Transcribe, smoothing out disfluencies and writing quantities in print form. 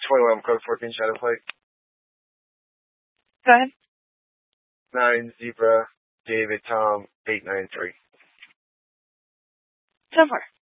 21 Code 14 Shadow Flight. Go ahead. 9 Zebra David Tom 893. So far.